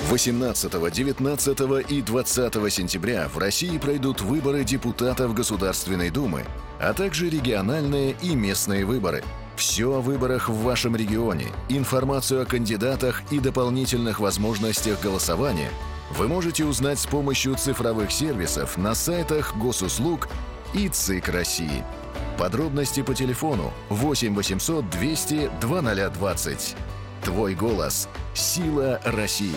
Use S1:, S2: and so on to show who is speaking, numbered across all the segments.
S1: 18, 19 и 20 сентября в России пройдут выборы депутатов Государственной Думы, а также региональные и местные выборы. Все о выборах в вашем регионе, информацию о кандидатах и дополнительных возможностях голосования вы можете узнать с помощью цифровых сервисов на сайтах Госуслуг и ЦИК России. Подробности по телефону 8 800 200 2020. Твой голос – сила России.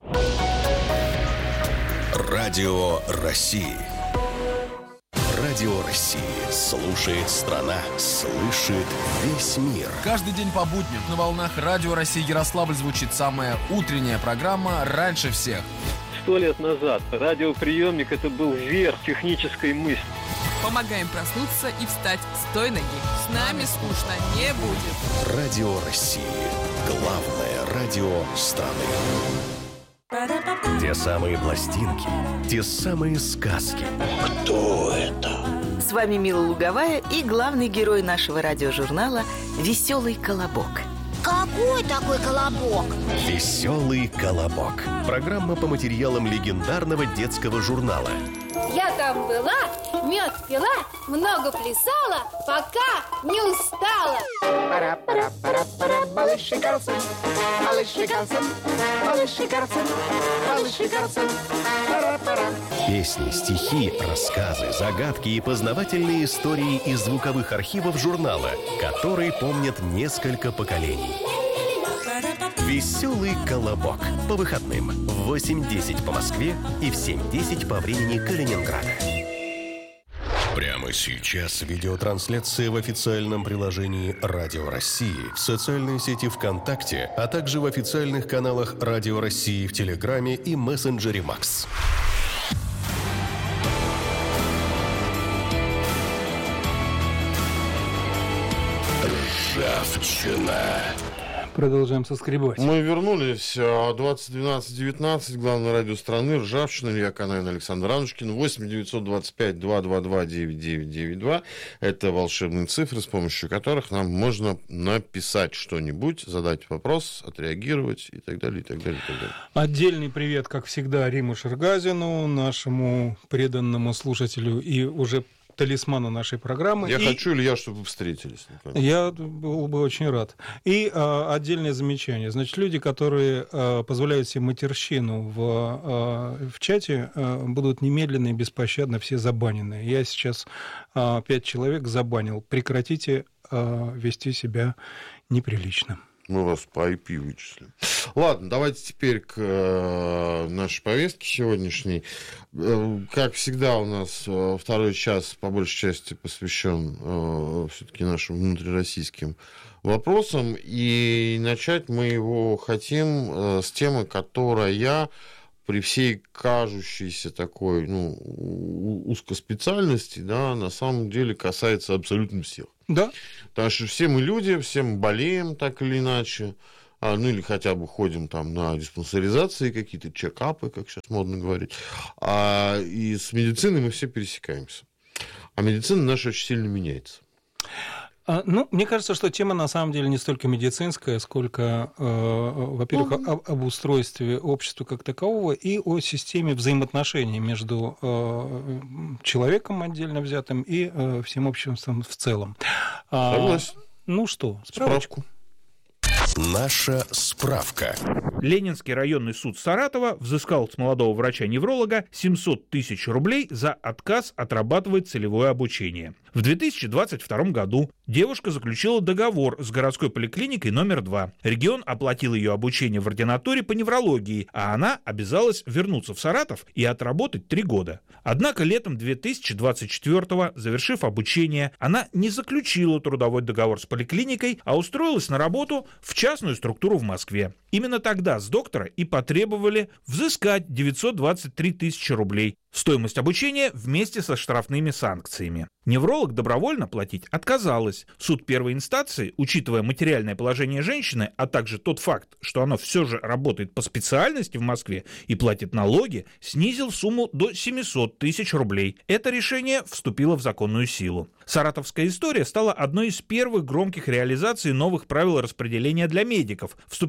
S2: Радио России. Радио России. Слушает страна. Слышит весь мир.
S3: Каждый день по будням на волнах Радио России Ярославль звучит самая утренняя программа «Раньше всех».
S4: 100 лет назад радиоприемник – это был верх технической мысли.
S5: Помогаем проснуться и встать с той ноги. С нами скучно не будет.
S2: Радио России. Главное радио страны. Те самые пластинки, те самые сказки. Кто это?
S6: С вами Мила Луговая и главный герой нашего радиожурнала «Веселый колобок».
S7: Какой такой колобок?
S2: «Веселый колобок». Программа по материалам легендарного детского журнала.
S8: Я там была, мед пила, много плясала, пока не устала.
S9: Пора, малыши Карлсон, малыши Карлсон, малыши Карлсон, малыши Карлсон, пора.
S2: Песни, стихи, рассказы, загадки и познавательные истории из звуковых архивов журнала, который помнят несколько поколений. «Веселый колобок» по выходным в 8:10 по Москве и в 7:10 по времени Калининграда. Прямо сейчас видеотрансляция в официальном приложении «Радио России», в социальной сети ВКонтакте, а также в официальных каналах «Радио России» в Телеграме и мессенджере «Макс». Ржавчина.
S10: Продолжаем соскребать.
S11: Мы вернулись. 2012-19, главное радио страны, Ржавчина, Илья Канаин, Александр Анушкин. 8-925-222-9992. Это волшебные цифры, с помощью которых нам можно написать что-нибудь, задать вопрос, отреагировать и так далее, и так далее, и так далее.
S10: Отдельный привет, как всегда, Риму Шергазину, нашему преданному слушателю и уже талисману нашей программы.
S11: Я хочу, Илья, чтобы вы встретились. Например.
S10: Я был бы очень рад. И отдельное замечание. Значит, люди, которые позволяют себе матерщину в чате, будут немедленно и беспощадно все забанены. Я сейчас 5 человек забанил. Прекратите вести себя неприлично.
S11: Мы вас по IP вычислим. Ладно, давайте теперь к нашей повестке сегодняшней. Как всегда, у нас второй час, по большей части, посвящен все-таки нашим внутрироссийским вопросам. И начать мы его хотим с темы, которая при всей кажущейся такой узкоспециальности, да, на самом деле касается абсолютно всех.
S10: Да.
S11: Потому что все мы люди, все мы болеем так или иначе, или хотя бы ходим там на диспансеризации, какие-то чекапы, как сейчас модно говорить, и с медициной мы все пересекаемся. А медицина наша очень сильно меняется.
S10: Мне кажется, что тема на самом деле не столько медицинская, сколько, во-первых, об устройстве общества как такового и о системе взаимоотношений между человеком отдельно взятым и всем обществом в целом.
S11: Согласен.
S10: Ну что, справочку.
S2: Наша справка.
S12: Ленинский районный суд Саратова взыскал с молодого врача-невролога 700 тысяч рублей за отказ отрабатывать целевое обучение. В 2022 году девушка заключила договор с городской поликлиникой номер 2. Регион оплатил ее обучение в ординатуре по неврологии, а она обязалась вернуться в Саратов и отработать 3 года. Однако летом 2024, завершив обучение, она не заключила трудовой договор с поликлиникой, а устроилась на работу в частную структуру в Москве. Именно тогда с доктора и потребовали взыскать 923 тысячи рублей. Стоимость обучения вместе со штрафными санкциями. Невролог добровольно платить отказалась. Суд первой инстанции, учитывая материальное положение женщины, а также тот факт, что она все же работает по специальности в Москве и платит налоги, снизил сумму до 700 тысяч рублей. Это решение вступило в законную силу. Саратовская история стала одной из первых громких реализаций новых правил распределения для медиков, вступивших в силу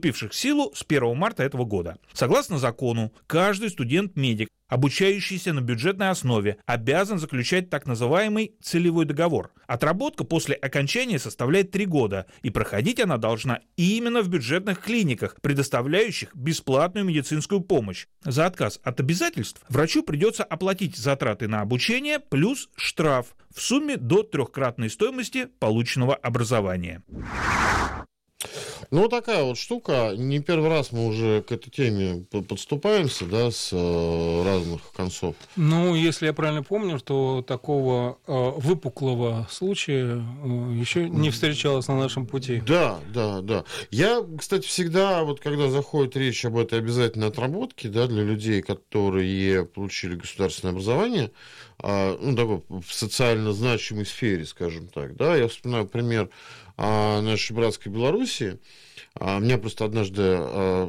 S12: силу с 1 марта этого года. Согласно закону, каждый студент-медик, обучающийся на бюджетной основе, обязан заключать так называемый целевой договор. Отработка после окончания составляет 3 года, и проходить она должна именно в бюджетных клиниках, предоставляющих бесплатную медицинскую помощь. За отказ от обязательств врачу придется оплатить затраты на обучение плюс штраф в сумме до 3-кратной стоимости полученного образования.
S11: Ну, вот такая вот штука. Не первый раз мы уже к этой теме подступаемся, да, с разных концов.
S10: Ну, если я правильно помню, то такого выпуклого случая еще не встречалось на нашем пути.
S11: Да. Я, кстати, всегда, вот когда заходит речь об этой обязательной отработке, да, для людей, которые получили государственное образование, ну, такой в социально значимой сфере, скажем так, да, я вспоминаю пример нашей братской Белоруссии. Меня просто однажды,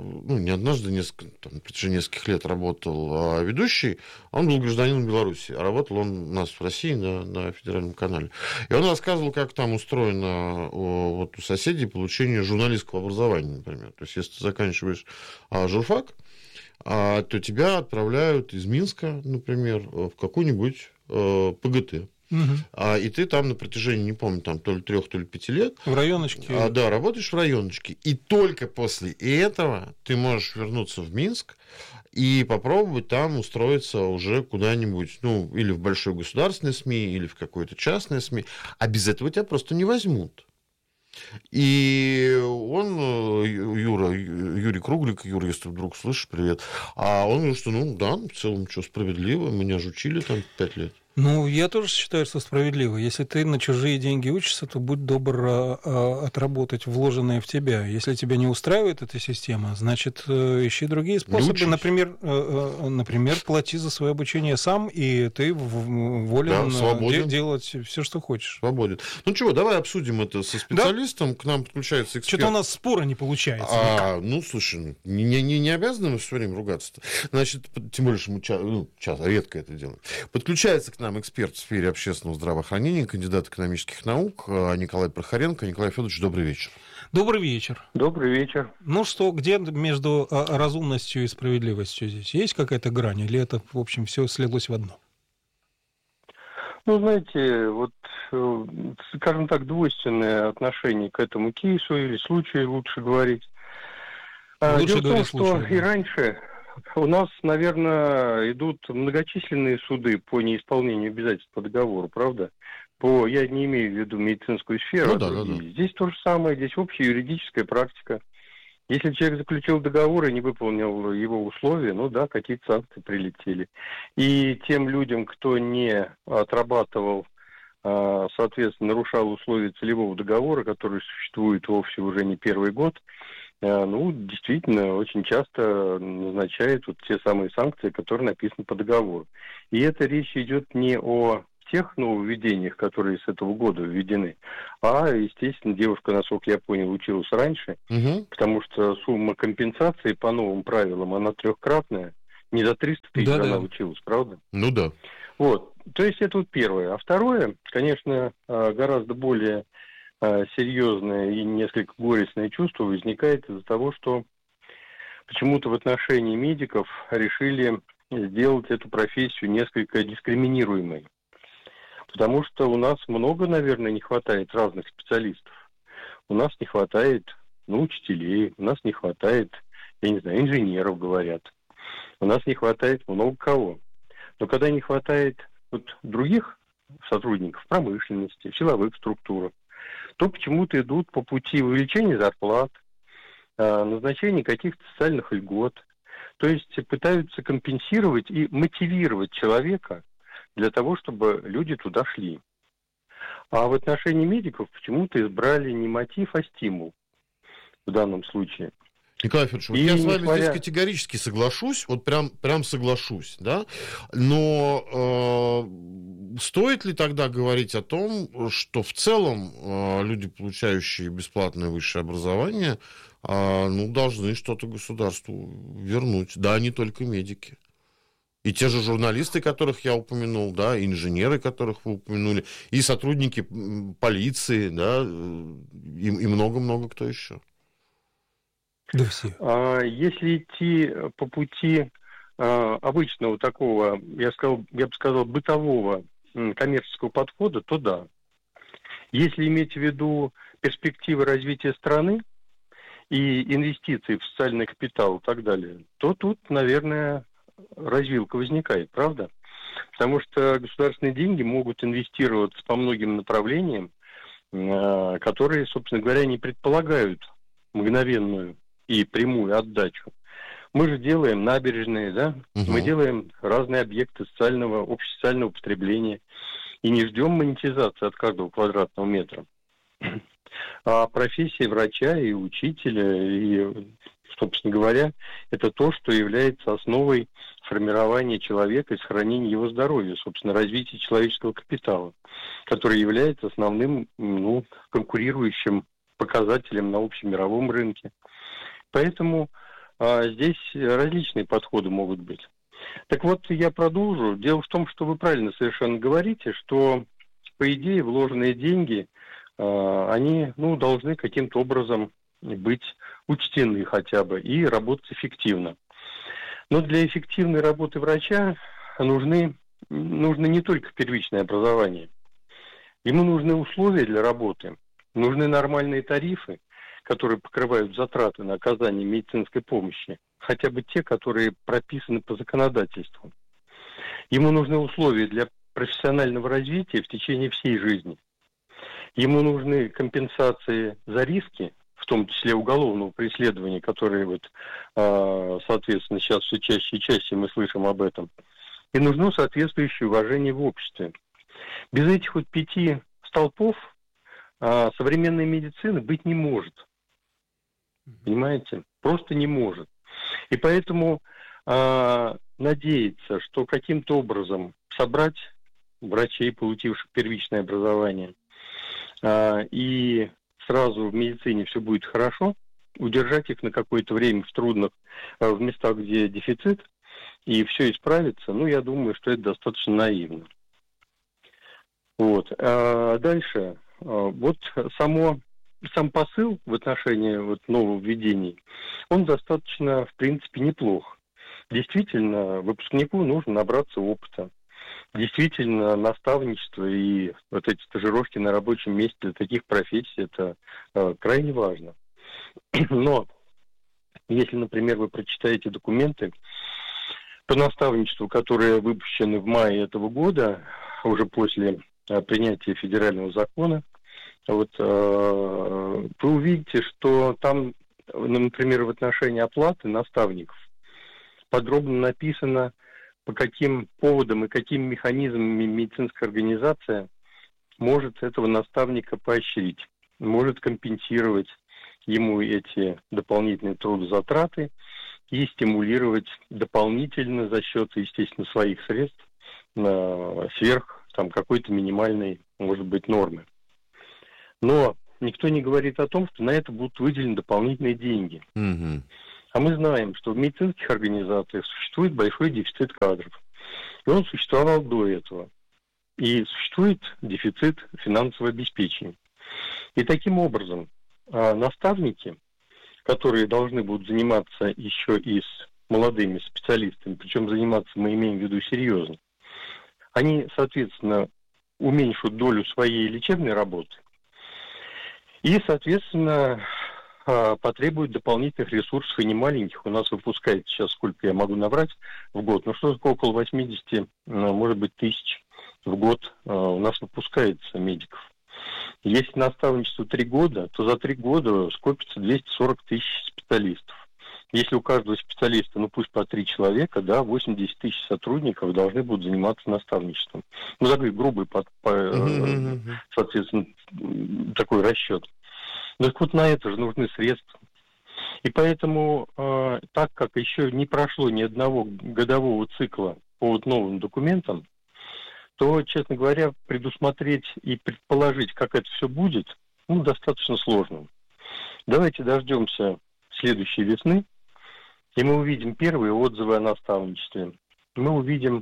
S11: на протяжении нескольких лет работал ведущий, он был гражданином Беларуси, а работал он у нас в России на федеральном канале. И он рассказывал, как там устроено вот у соседей получение журналистского образования, например. То есть, если ты заканчиваешь журфак, то тебя отправляют из Минска, например, в какую-нибудь ПГТ. И ты там на протяжении, не помню, там то ли 3, то ли 5 лет...
S10: В районочке.
S11: Да, работаешь в районочке. И только после этого ты можешь вернуться в Минск и попробовать там устроиться уже куда-нибудь, ну, или в большой государственной СМИ, или в какой-то частной СМИ. А без этого тебя просто не возьмут. И он, Юрий Круглик, Юра, если ты вдруг слышишь, привет, а он говорит, что, ну, да, в целом, что, справедливо, меня же учили там 5 лет.
S10: Ну, я тоже считаю, что справедливо. Если ты на чужие деньги учишься, то будь добр отработать вложенное в тебя. Если тебя не устраивает эта система, значит, ищи другие способы. Например, плати за свое обучение сам, и ты волен делать все, что хочешь.
S11: Свободен. Ну чего, давай обсудим это со специалистом. Да? К нам подключается эксперт.
S10: Что-то у нас спора не получается.
S11: Ну, слушай, не обязаны мы все время ругаться-то. Значит, тем более, что мы часто, редко это делаем. Подключается к нам эксперт в сфере общественного здравоохранения, кандидат экономических наук Николай Прохоренко. Николай Федорович, добрый вечер.
S10: Добрый вечер.
S4: Добрый вечер.
S10: Ну что, где между разумностью и справедливостью здесь? Есть какая-то грань? Или это, в общем, все слилось в одно?
S4: Ну, знаете, вот, скажем так, двойственное отношение к этому кейсу или случаю, лучше говорить. Дело в том, что и раньше... У нас, наверное, идут многочисленные суды по неисполнению обязательств по договору, правда? Я не имею в виду медицинскую сферу. Да. Здесь то же самое, здесь общая юридическая практика. Если человек заключил договор и не выполнил его условия, ну да, какие-то санкции прилетели. И тем людям, кто не отрабатывал, соответственно, нарушал условия целевого договора, который существует вовсе уже не первый год, ну, действительно, очень часто назначают вот те самые санкции, которые написаны по договору. И эта речь идет не о тех нововведениях, которые с этого года введены, а, естественно, девушка, насколько я понял, училась раньше, потому что сумма компенсации по новым правилам, она 3-кратная, не за 300 тысяч она училась, правда?
S11: Ну да.
S4: Вот, то есть это вот первое. А второе, конечно, гораздо более... серьезное и несколько горестное чувство возникает из-за того, что почему-то в отношении медиков решили сделать эту профессию несколько дискриминируемой. Потому что у нас много, наверное, не хватает разных специалистов. У нас не хватает, учителей, у нас не хватает, я не знаю, инженеров, говорят. У нас не хватает много кого. Но когда не хватает других сотрудников промышленности, силовых структур, то почему-то идут по пути увеличения зарплат, назначения каких-то социальных льгот. То есть пытаются компенсировать и мотивировать человека для того, чтобы люди туда шли. А в отношении медиков почему-то избрали не мотив, а стимул в данном случае.
S11: Николай Федорович, я с вами здесь категорически соглашусь, вот прям соглашусь, да, но стоит ли тогда говорить о том, что в целом люди, получающие бесплатное высшее образование, должны что-то государству вернуть, да, не только медики. И те же журналисты, которых я упомянул, да, и инженеры, которых вы упомянули, и сотрудники полиции, да, и много-много кто еще.
S10: Да все.
S4: Если идти по пути обычного такого, я бы сказал, бытового коммерческого подхода, то да. Если иметь в виду перспективы развития страны и инвестиции в социальный капитал и так далее, то тут, наверное, развилка возникает, правда? Потому что государственные деньги могут инвестироваться по многим направлениям, которые, собственно говоря, не предполагают мгновенную и прямую отдачу. Мы же делаем набережные, да? Мы делаем разные объекты общесоциального потребления и не ждем монетизации от каждого квадратного метра. А профессия врача и учителя, и, собственно говоря, это то, что является основой формирования человека и сохранения его здоровья, собственно, развития человеческого капитала, который является основным, конкурирующим показателем на общемировом рынке. Поэтому здесь различные подходы могут быть. Так вот, я продолжу. Дело в том, что вы правильно совершенно говорите, что, по идее, вложенные деньги, они, должны каким-то образом быть учтены хотя бы и работать эффективно. Но для эффективной работы врача нужно не только первичное образование. Ему нужны условия для работы, нужны нормальные тарифы, которые покрывают затраты на оказание медицинской помощи, хотя бы те, которые прописаны по законодательству. Ему нужны условия для профессионального развития в течение всей жизни. Ему нужны компенсации за риски, в том числе уголовного преследования, которые соответственно, сейчас все чаще и чаще мы слышим об этом. И нужно соответствующее уважение в обществе. Без этих 5 столпов современной медицины быть не может. Понимаете? Просто не может. И поэтому надеяться, что каким-то образом собрать врачей, получивших первичное образование, и сразу в медицине все будет хорошо, удержать их на какое-то время в местах, где дефицит, и все исправится, я думаю, что это достаточно наивно. Дальше. Сам посыл в отношении нововведений, он достаточно, в принципе, неплох. Действительно, выпускнику нужно набраться опыта. Действительно, наставничество и эти стажировки на рабочем месте для таких профессий, это крайне важно. Но если, например, вы прочитаете документы по наставничеству, которые выпущены в мае этого года, уже после принятия федерального закона, вы увидите, что там, например, в отношении оплаты наставников подробно написано, по каким поводам и какими механизмами медицинская организация может этого наставника поощрить, может компенсировать ему эти дополнительные трудозатраты и стимулировать дополнительно за счет, естественно, своих средств сверх какой-то минимальной, может быть, нормы. Но никто не говорит о том, что на это будут выделены дополнительные деньги. А мы знаем, что в медицинских организациях существует большой дефицит кадров. И он существовал до этого. И существует дефицит финансового обеспечения. И таким образом наставники, которые должны будут заниматься еще и с молодыми специалистами, причем заниматься мы имеем в виду серьезно, они, соответственно, уменьшат долю своей лечебной работы и, соответственно, потребует дополнительных ресурсов, и не маленьких. У нас выпускается сейчас, сколько я могу набрать в год, что такое около 80, может быть, тысяч в год у нас выпускается медиков. Если наставничество 3 года, то за 3 года скопится 240 тысяч специалистов. Если у каждого специалиста, пусть по 3 человека, 80 тысяч сотрудников должны будут заниматься наставничеством. Такой грубый, соответственно, такой расчет. Так вот, на это же нужны средства. И поэтому, так как еще не прошло ни одного годового цикла по новым документам, то, честно говоря, предусмотреть и предположить, как это все будет, достаточно сложно. Давайте дождемся следующей весны, и мы увидим первые отзывы о наставничестве. Мы увидим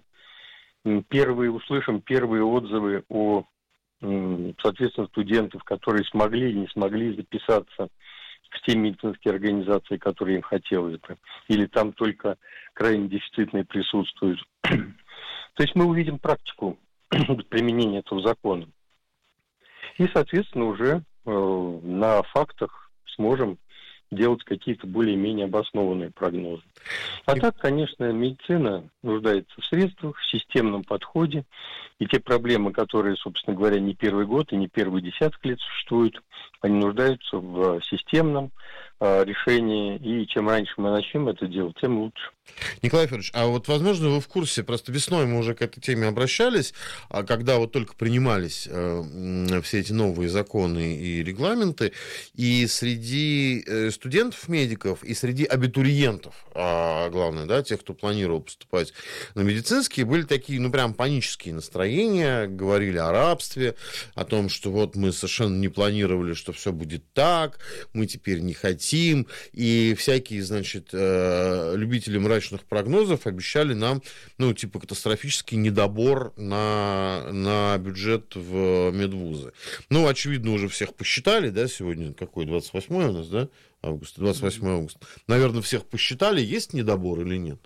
S4: услышим первые отзывы о, соответственно, студентов, которые смогли или не смогли записаться в в те медицинские организации, которые им хотелось бы, или там только крайне дефицитные присутствуют. То есть мы увидим практику применения этого закона. И, соответственно, уже на фактах сможем делать какие-то более-менее обоснованные прогнозы. А так, конечно, медицина нуждается в средствах, в системном подходе. И те проблемы, которые, собственно говоря, не первый год и не первый десяток лет существуют, они нуждаются в системном решении. И чем раньше мы начнем это делать, тем лучше.
S11: Николай Федорович, а вот, возможно, вы в курсе, просто весной мы уже к этой теме обращались, когда вот только принимались все эти новые законы и регламенты, и среди студентов-медиков, и среди абитуриентов, главное, да, тех, кто планировал поступать на медицинские, были такие, ну, прям панические настроения, говорили о рабстве, о том, что вот мы совершенно не планировали, что все будет так, мы теперь не хотим, и всякие, значит, любители мрачных прогнозов обещали нам, ну, типа, катастрофический недобор на бюджет в медвузы. Ну, очевидно, уже всех посчитали, да, сегодня какой, 28 у нас, да, августа, 28 августа. Наверное, всех посчитали, есть недобор или нет?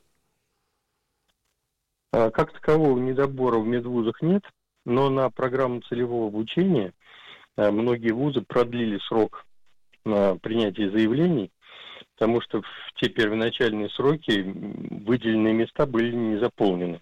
S4: Как такового недобора в медвузах нет, но на программу целевого обучения многие вузы продлили срок на принятие заявлений, потому что в те первоначальные сроки выделенные места были не заполнены.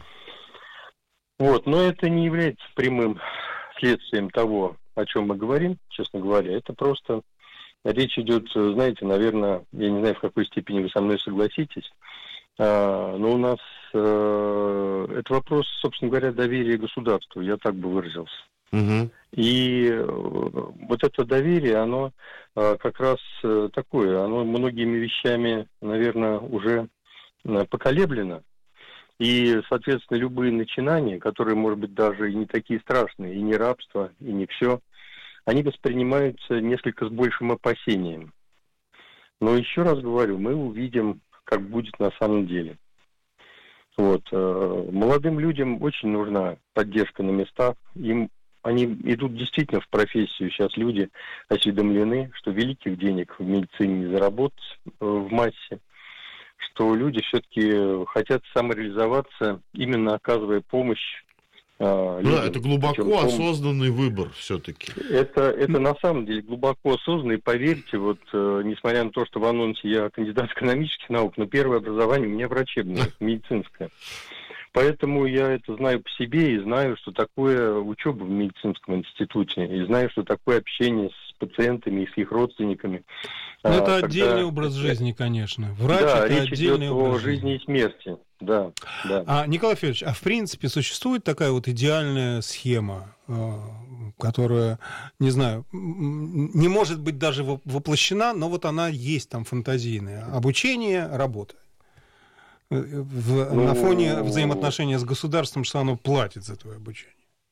S4: Вот, но это не является прямым следствием того, о чем мы говорим, честно говоря. Это просто речь идет, знаете, наверное, я не знаю, в какой степени вы со мной согласитесь, но у нас это вопрос, собственно говоря, доверия государству, я так бы выразился. И вот это доверие, оно как раз такое, оно многими вещами, наверное, уже поколеблено. И, соответственно, любые начинания, которые, может быть, даже и не такие страшные, и не рабство, и не все, они воспринимаются несколько с большим опасением. Но еще раз говорю, мы увидим, как будет на самом деле. Вот. Молодым людям очень нужна поддержка на местах. Они идут действительно в профессию. Сейчас люди осведомлены, что великих денег в медицине не заработать в массе, что люди все-таки хотят самореализоваться, именно оказывая помощь людям. Да,
S11: это глубоко осознанный выбор все-таки.
S4: Это на самом деле глубоко осознанный. Поверьте, вот несмотря на то, что в анонсе я кандидат экономических наук, но первое образование у меня врачебное, медицинское. Поэтому я это знаю по себе и знаю, что такое учеба в медицинском институте, и знаю, что такое общение с пациентами и с их родственниками.
S10: Но это отдельный образ жизни, конечно. Врач — это
S4: речь
S10: отдельный
S4: идет
S10: образ
S4: о жизни и смерти. Да.
S10: Николай Федорович, в принципе существует такая вот идеальная схема, которая, не знаю, не может быть даже воплощена, но вот она есть там фантазийная. Обучение, работа. На фоне взаимоотношения с государством, что оно платит за твое обучение?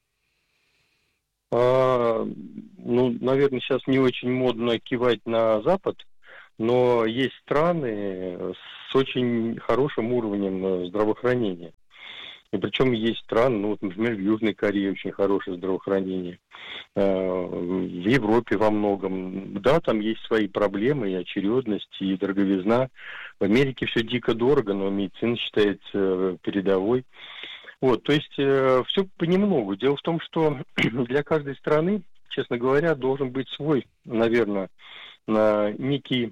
S4: Наверное, сейчас не очень модно кивать на Запад, но есть страны с очень хорошим уровнем здравоохранения. И причем есть страны, например, в Южной Корее очень хорошее здравоохранение, в Европе во многом. Да, там есть свои проблемы, и очередность, и дороговизна. В Америке все дико дорого, но медицина считается передовой. Вот, то есть все понемногу. Дело в том, что для каждой страны, честно говоря, должен быть свой, наверное, некий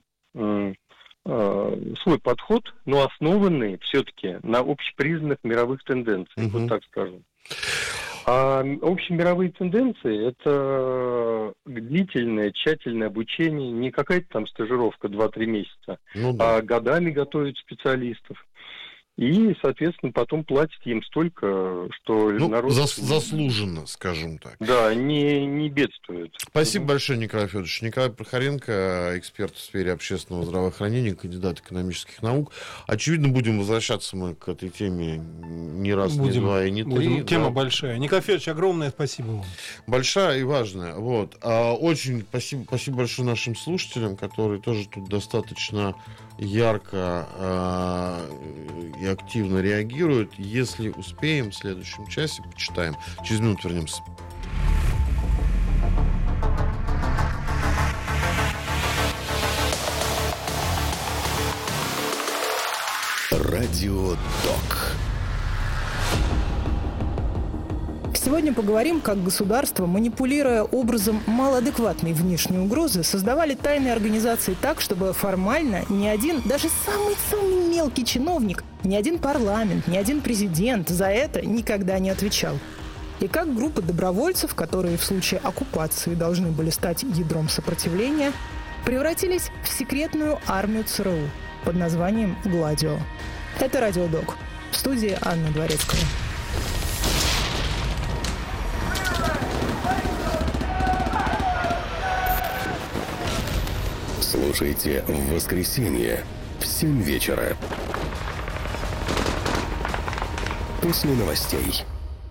S4: свой подход, но основанный все-таки на общепризнанных мировых тенденциях, вот так скажем. А общемировые тенденции – это длительное, тщательное обучение, не какая-то там стажировка 2-3 месяца, а годами готовят специалистов. И, соответственно, потом платят им столько, что народ...
S11: Заслуженно, скажем так.
S4: Да, не бедствует.
S11: Спасибо большое, Николай Федорович. Николай Прохоренко, эксперт в сфере общественного здравоохранения, кандидат экономических наук. Очевидно, будем возвращаться мы к этой теме не раз, не два и не три.
S10: Тема большая. Николай Федорович, огромное спасибо вам.
S11: Большая и важная. Вот. Очень спасибо большое нашим слушателям, которые тоже тут достаточно ярко и активно реагируют. Если успеем, в следующем часе почитаем. Через минуту вернемся.
S2: Радиодок.
S13: Сегодня поговорим, как государство, манипулируя образом малоадекватной внешней угрозы, создавали тайные организации так, чтобы формально ни один, даже самый мелкий чиновник, ни один парламент, ни один президент за это никогда не отвечал. И как группы добровольцев, которые в случае оккупации должны были стать ядром сопротивления, превратились в секретную армию ЦРУ под названием «Гладио». Это «Радиодок». В студии Анна Дворецкая.
S2: Слушайте в воскресенье в 7 вечера. После новостей.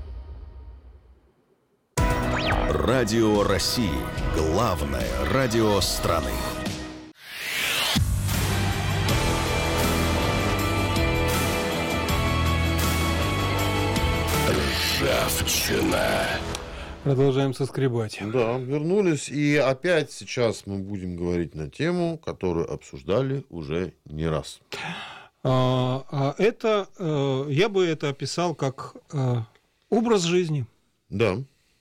S2: Радио России. Главное радио страны. Ржавчина.
S10: Продолжаем соскребать.
S11: Да, вернулись. И опять сейчас мы будем говорить на тему, которую обсуждали уже не раз.
S10: Это, я бы это описал как образ жизни.
S11: Да.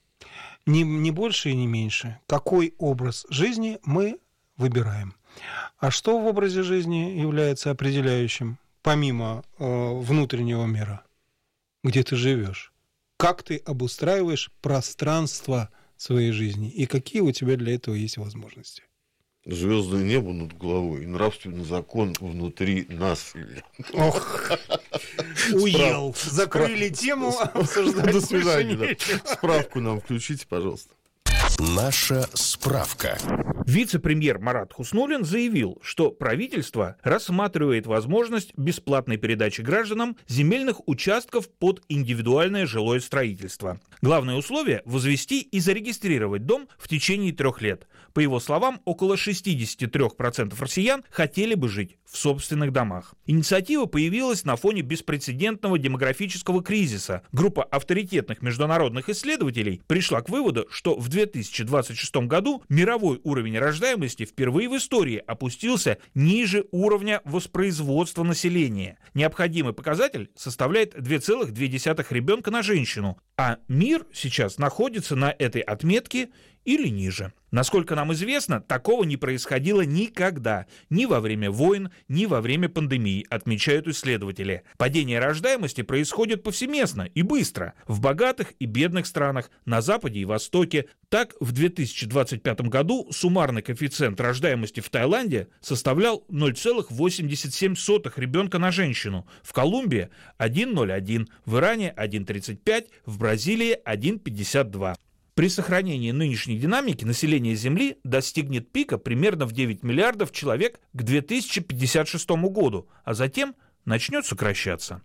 S10: Не больше и не меньше. Какой образ жизни мы выбираем. А что в образе жизни является определяющим, помимо внутреннего мира, где ты живешь? Как ты обустраиваешь пространство своей жизни и какие у тебя для этого есть возможности?
S11: Звездное небо над головой и нравственный закон внутри нас.
S10: Ох, уел. Закрыли тему, обсуждать.
S11: До свидания. Справку нам включите, пожалуйста.
S2: Наша справка.
S12: Вице-премьер Марат Хуснуллин заявил, что правительство рассматривает возможность бесплатной передачи гражданам земельных участков под индивидуальное жилое строительство. Главное условие – возвести и зарегистрировать дом в течение 3 лет. По его словам, около 63% россиян хотели бы жить в собственных домах. Инициатива появилась на фоне беспрецедентного демографического кризиса. Группа авторитетных международных исследователей пришла к выводу, что в 2026 году мировой уровень рождаемости впервые в истории опустился ниже уровня воспроизводства населения. Необходимый показатель составляет 2,2 ребенка на женщину, а мир сейчас находится на этой отметке или ниже. Насколько нам известно, такого не происходило никогда, ни во время войн, ни во время пандемии, отмечают исследователи. Падение рождаемости происходит повсеместно и быстро, в богатых и бедных странах, на Западе и Востоке. Так, в 2025 году суммарный коэффициент рождаемости в Таиланде составлял 0,87 ребенка на женщину, в Колумбии 1,01, в Иране 1,35, в Бразилии 1,52. При сохранении нынешней динамики население Земли достигнет пика примерно в 9 миллиардов человек к 2056 году, а затем начнет сокращаться.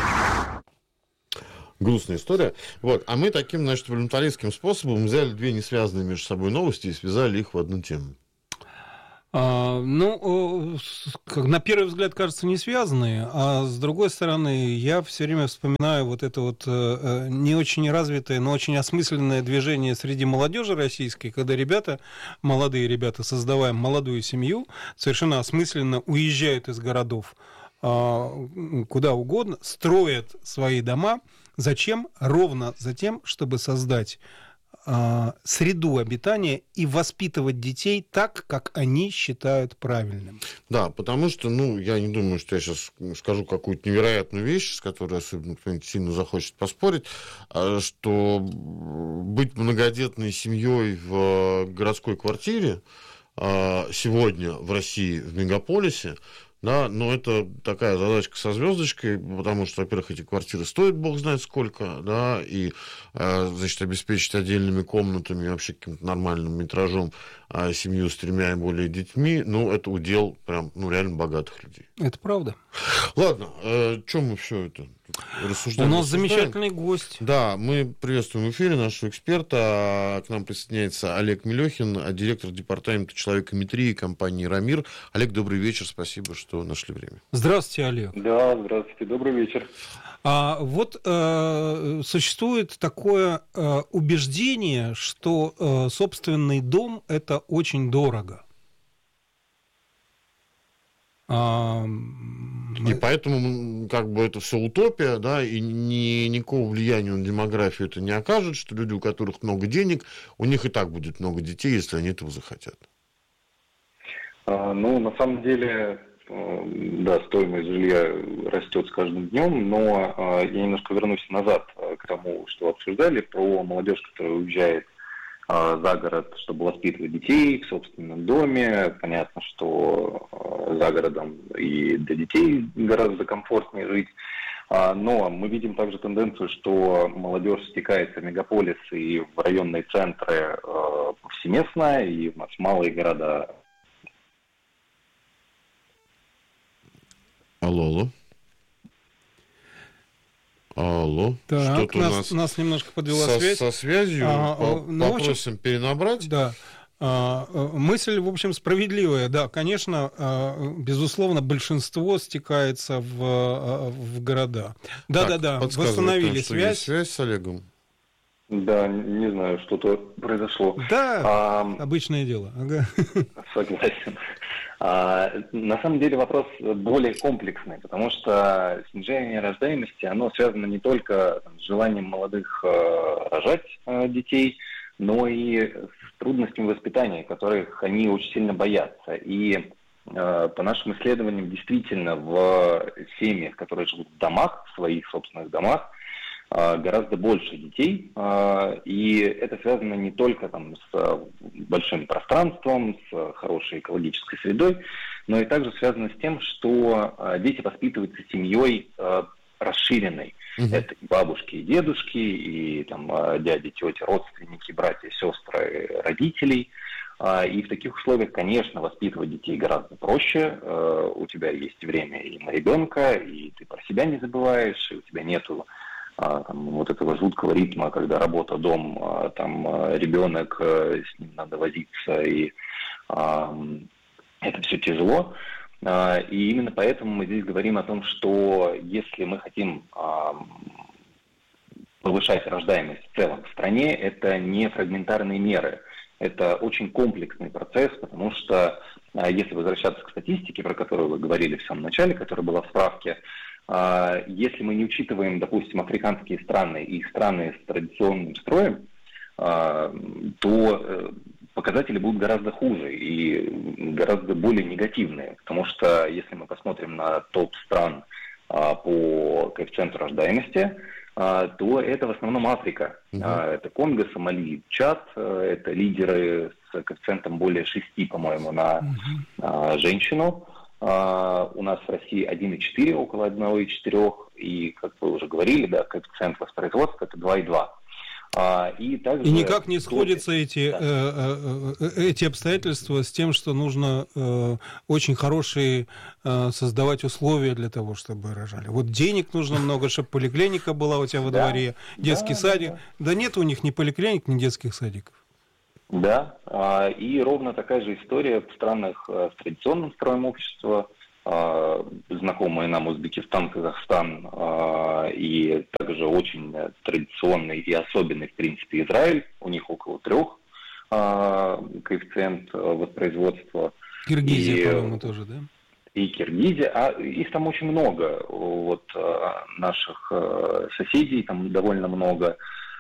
S11: Грустная история. Вот. А мы таким, значит, волюнтаристским способом взяли 2 несвязанные между собой новости и связали их в одну тему.
S10: На первый взгляд, кажется, не связанные, а с другой стороны, я все время вспоминаю вот это вот не очень развитое, но очень осмысленное движение среди молодежи российской, когда молодые ребята, создавая молодую семью, совершенно осмысленно уезжают из городов куда угодно, строят свои дома. Зачем? Ровно за тем, чтобы создать среду обитания и воспитывать детей так, как они считают правильным.
S11: Да, потому что, я не думаю, что я сейчас скажу какую-то невероятную вещь, с которой особенно кто-нибудь сильно захочет поспорить, что быть многодетной семьей в городской квартире сегодня в России, в мегаполисе, да, но это такая задачка со звездочкой, потому что, во-первых, эти квартиры стоят бог знает сколько, да, и, значит, обеспечить отдельными комнатами, вообще каким-то нормальным метражом семью с 3 и более детьми, это удел прям, реально богатых людей.
S10: Это правда.
S11: Ладно, чем мы все это рассуждаем?
S10: У нас замечательный гость.
S11: Да, мы приветствуем в эфире нашего эксперта. К нам присоединяется Олег Мелехин, директор департамента человекометрии компании «Рамир». Олег, добрый вечер, спасибо, что нашли время.
S10: Здравствуйте, Олег.
S14: Да, здравствуйте, добрый вечер.
S10: Существует такое убеждение, что собственный дом – это очень дорого.
S11: И поэтому как бы это все утопия, да, и никакого влияния на демографию это не окажет, что люди, у которых много денег, у них и так будет много детей, если они этого захотят.
S14: Ну, на самом деле, да, стоимость жилья растет с каждым днем, но я немножко вернусь назад к тому, что обсуждали, про молодежь, которая уезжает за город, чтобы воспитывать детей в собственном доме. Понятно, что за городом и для детей гораздо комфортнее жить. Но мы видим также тенденцию, что молодежь стекается в мегаполисы и в районные центры повсеместно, и у нас малые города.
S11: Алло.
S10: Так, нас немножко подвела связь.
S11: Со связью попросим перенабрать.
S10: Да. Мысль, в общем, справедливая. Да, конечно, безусловно, большинство стекается в города. Да. Восстановили связь.
S11: Связь с Олегом.
S14: Да, не знаю, что-то произошло.
S10: Да, обычное дело. Ага.
S14: Согласен. На самом деле вопрос более комплексный, потому что снижение рождаемости, оно связано не только с желанием молодых рожать детей, но и с трудностями воспитания, которых они очень сильно боятся. И по нашим исследованиям, действительно, в семьях, которые живут в домах, в своих собственных домах, гораздо больше детей, и это связано не только там с большим пространством, с хорошей экологической средой, но и также связано с тем, что дети воспитываются семьей расширенной. Это и бабушки, и дедушки, и там дяди, тети, родственники, братья, сестры, родителей. И в таких условиях, конечно, воспитывать детей гораздо проще. У тебя есть время и на ребенка, и ты про себя не забываешь, и у тебя нету вот этого жуткого ритма, когда работа, дом, там ребенок, с ним надо возиться, и это все тяжело. И именно поэтому мы здесь говорим о том, что если мы хотим повышать рождаемость в целом в стране, это не фрагментарные меры. Это очень комплексный процесс, потому что, если возвращаться к статистике, про которую вы говорили в самом начале, которая была в справке, если мы не учитываем, допустим, африканские страны и страны с традиционным строем, то показатели будут гораздо хуже и гораздо более негативные. Потому что если мы посмотрим на топ стран по коэффициенту рождаемости, то это в основном Африка. Это Конго, Сомали, Чад. Это лидеры с коэффициентом более 6, по-моему, на женщину. У нас в России 1,4, около 1,4, и, как вы уже говорили, да, коэффициент воспроизводства это 2,2. И
S10: никак не сходятся эти обстоятельства с тем, что нужно очень хорошие создавать условия для того, чтобы рожали. Вот денег нужно много, чтобы поликлиника была у тебя во дворе, детский садик. Да нет у них ни поликлиник, ни детских садиков.
S14: Да, и ровно такая же история в странах с традиционным строем общества, знакомые нам Узбекистан, Казахстан и также очень традиционный и особенный, в принципе, Израиль. У них около 3 коэффициент воспроизводства.
S10: Киргизия, по-моему, тоже, да?
S14: И Киргизия, их там очень много, вот наших соседей там довольно много.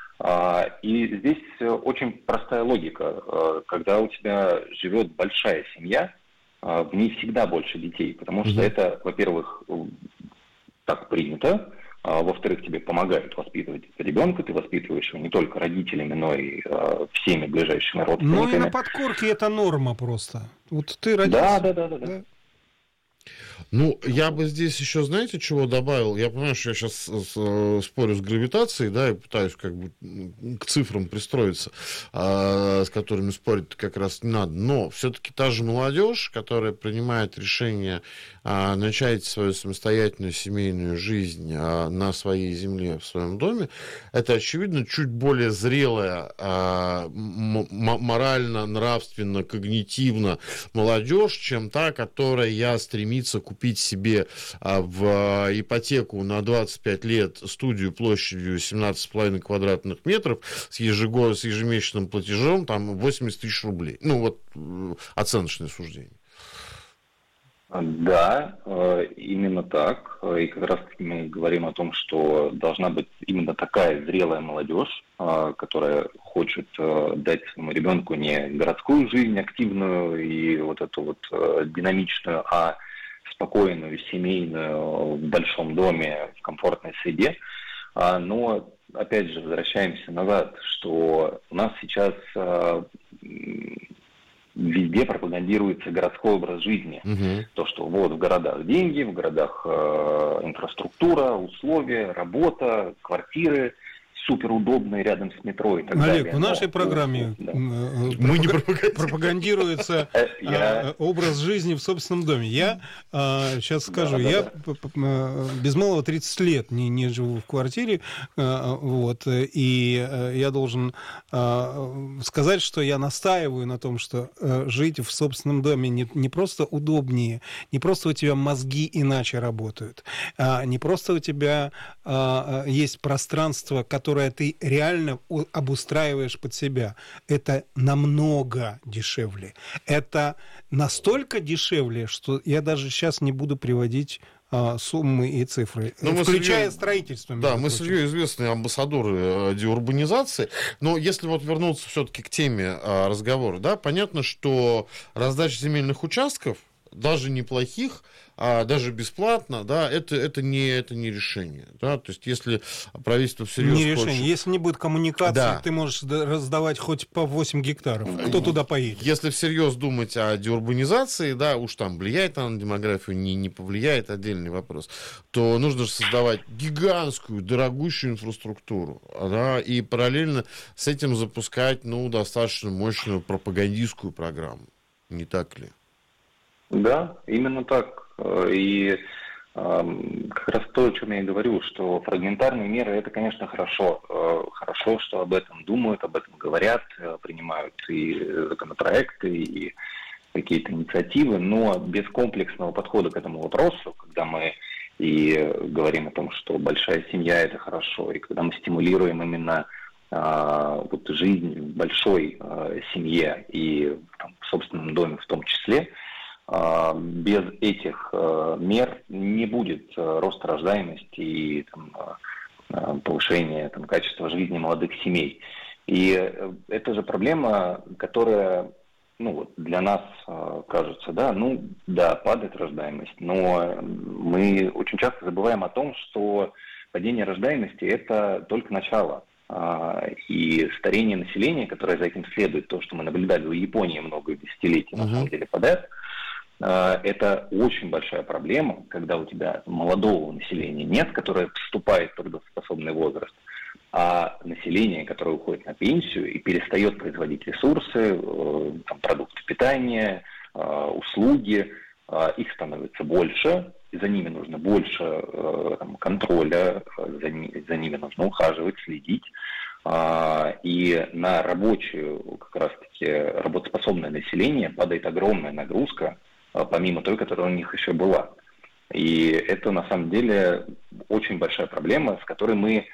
S14: И здесь очень простая логика. Когда у тебя живет большая семья, в ней всегда больше детей, потому что это, во-первых, так принято, во-вторых, тебе помогают воспитывать ребенка, ты воспитываешь его не только родителями, но и всеми ближайшими родственниками.
S10: Ну и на подкорке это норма просто. Вот ты родился.
S14: Да.
S11: Ну, я бы здесь еще, знаете, чего добавил? Я понимаю, что я сейчас спорю с гравитацией, да, и пытаюсь как бы к цифрам пристроиться, с которыми спорить как раз не надо. Но все-таки та же молодежь, которая принимает решение начать свою самостоятельную семейную жизнь на своей земле, в своем доме, это, очевидно, чуть более зрелая морально, нравственно, когнитивно молодежь, чем та, которая стремится купить себе в ипотеку на 25 лет студию площадью 17,5 квадратных метров с ежемесячным платежом там 80 тысяч рублей. Ну, вот оценочное суждение.
S14: Да, именно так. И как раз мы говорим о том, что должна быть именно такая зрелая молодежь, которая хочет дать своему ребенку не городскую жизнь активную и вот эту вот динамичную, а спокойную, семейную, в большом доме, в комфортной среде. Но, опять же, возвращаемся назад, что у нас сейчас везде пропагандируется городской образ жизни. То, что вот в городах деньги, в городах инфраструктура, условия, работа, квартиры суперудобные рядом с метро и так далее.
S10: Олег, в нашей программе пропагандируется образ жизни в собственном доме. Я сейчас скажу, я без малого 30 лет не живу в квартире, вот, и я должен сказать, что я настаиваю на том, что жить в собственном доме не просто удобнее, не просто у тебя мозги иначе работают, не просто у тебя есть пространство, которое ты реально обустраиваешь под себя. Это намного дешевле. Это настолько дешевле, что я даже сейчас не буду приводить суммы и цифры, включая строительство.
S11: Да, мы с Ильей известные амбассадоры деурбанизации, но если вот вернуться все-таки к теме разговора, да, понятно, что раздача земельных участков, даже неплохих, даже бесплатно, да, это не решение. Да? То есть, если правительство всерьез
S10: не решение. Если не будет коммуникации, да, ты можешь раздавать хоть по 8 гектаров. Кто туда поедет?
S11: Если всерьез думать о деурбанизации, да, уж там влияет она на демографию, не повлияет, отдельный вопрос, то нужно же создавать гигантскую, дорогущую инфраструктуру, да, и параллельно с этим запускать, достаточно мощную пропагандистскую программу. Не так ли?
S14: Да, именно так. И как раз то, о чем я и говорю, что фрагментарные меры – это, конечно, хорошо. Хорошо, что об этом думают, об этом говорят, принимают и законопроекты, и какие-то инициативы, но без комплексного подхода к этому вопросу, когда мы и говорим о том, что большая семья – это хорошо, и когда мы стимулируем именно жизнь в большой семье и в собственном доме в том числе, без этих мер не будет роста рождаемости и повышения качества жизни молодых семей. И это же проблема, которая для нас кажется, падает рождаемость, но мы очень часто забываем о том, что падение рождаемости – это только начало. И старение населения, которое за этим следует, то, что мы наблюдали в Японии много десятилетий, на самом деле, подряд, это очень большая проблема, когда у тебя молодого населения нет, которое вступает в трудоспособный возраст, а население, которое уходит на пенсию и перестает производить ресурсы, продукты питания, услуги, их становится больше, и за ними нужно больше контроля, за ними нужно ухаживать, следить. И на рабочую, как раз-таки работоспособное население падает огромная нагрузка, помимо той, которая у них еще была. И это, на самом деле, очень большая проблема, с которой мы